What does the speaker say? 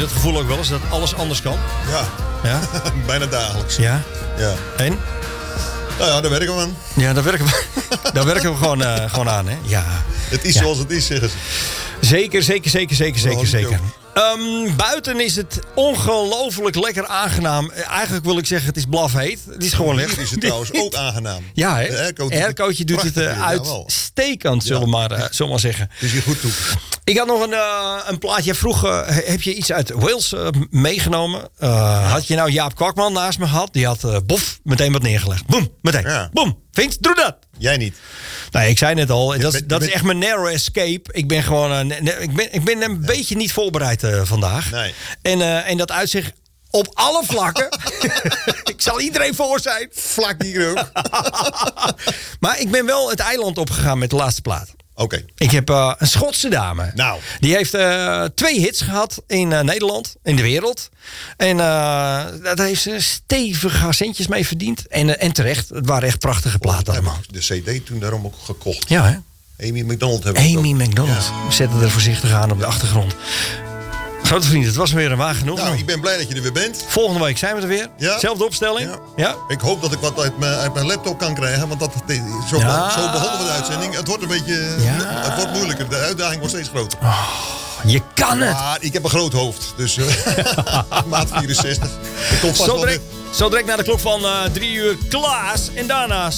dat gevoel ook wel eens dat alles anders kan? Ja, Ja? bijna dagelijks. Ja? Ja. En? Nou ja, daar werken we aan. Ja, daar werken we gewoon aan, hè? Ja. Het is zoals het is, zeggen ze. Zeker. Buiten is het ongelooflijk lekker aangenaam. Eigenlijk wil ik zeggen, het is blafheet. Het is gewoon Hier lekker. is het trouwens ook aangenaam. Ja, hè? De Aircootje doet het prachtig, uitstekend, zullen we maar zeggen. Het is hier goed toe. Ik had nog een plaatje. Vroeg, heb je iets uit Wales meegenomen? Had je nou Jaap Kwakman naast me gehad? Die had bof, meteen wat neergelegd. Boom, meteen. Ja. Boom. Vindt, doe dat. Jij niet. Nee, ik zei net al, dat bent- is echt mijn narrow escape. Ik ben gewoon ik ben een beetje niet voorbereid vandaag. Nee. En dat uitzicht op alle vlakken. Ik zal iedereen voor zijn. Vlak hier ook. Maar ik ben wel het eiland opgegaan met de laatste plaat. Oké. Ik heb een Schotse dame. Nou. Die heeft 2 hits gehad in Nederland, in de wereld. En daar heeft ze stevige centjes mee verdiend. En terecht, het waren echt prachtige platen allemaal. De CD toen daarom ook gekocht. Ja, hè? Amy McDonald hebben we Amy ook. McDonald. Ja. We zetten er voorzichtig aan op de achtergrond. Grote vrienden, het was weer een waar genoeg. Nou, ik ben blij dat je er weer bent. Volgende week zijn we er weer. Ja. Zelfde opstelling. Ja. Ja. Ik hoop dat ik wat uit mijn laptop kan krijgen. Want zo begonnen we de uitzending. Het wordt een beetje... Het wordt moeilijker. De uitdaging wordt steeds groter. Je kan het. Maar ik heb een groot hoofd. Dus maat 64. Ik kom vast wel weer. Zo direct naar de klok van 3 uur Klaas. En daarna